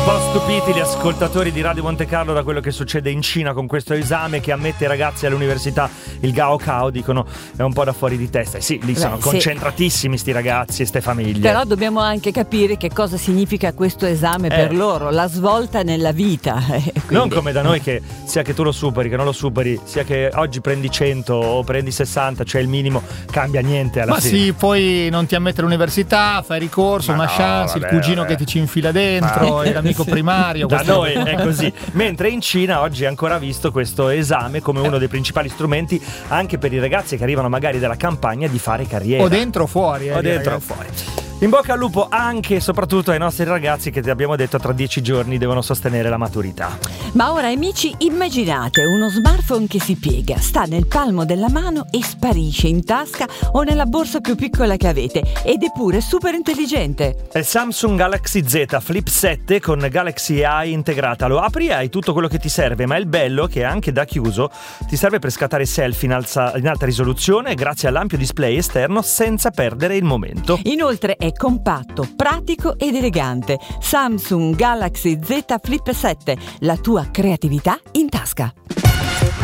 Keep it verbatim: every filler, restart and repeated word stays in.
Un po' stupiti gli ascoltatori di Radio Monte Carlo da quello che succede in Cina con questo esame che ammette i ragazzi all'università, il Gaokao, dicono è un po' da fuori di testa. E sì, lì Beh, sono sì. concentratissimi sti ragazzi e ste famiglie. Però dobbiamo anche capire che cosa significa questo esame eh. per loro, la svolta nella vita. Non come da noi che sia che tu lo superi, che non lo superi, sia che oggi prendi cento o prendi sessanta, cioè il minimo, cambia niente alla Ma fine. Ma sì, poi non ti ammettere all'università, fai ricorso, Ma una no, chance, vabbè, il cugino vabbè. che ti ci infila dentro, ah. l'amico primario. Da noi è così. Mentre in Cina oggi è ancora visto questo esame come uno dei principali strumenti anche per i ragazzi che arrivano magari dalla campagna di fare carriera. O dentro o fuori. Eh, o dentro o fuori. In bocca al lupo anche e soprattutto ai nostri ragazzi che ti abbiamo detto tra dieci giorni devono sostenere la maturità. Ma ora amici, immaginate uno smartphone che si piega, sta nel palmo della mano e sparisce in tasca o nella borsa più piccola che avete, ed è pure super intelligente. È il Samsung Galaxy Z Flip sette con Galaxy A I integrata. Lo apri e hai tutto quello che ti serve, ma il bello è che anche da chiuso ti serve per scattare selfie in, alza, in alta risoluzione grazie all'ampio display esterno senza perdere il momento. Inoltre è compatto, pratico ed elegante. Samsung Galaxy Z Flip sette, la tua creatività in tasca.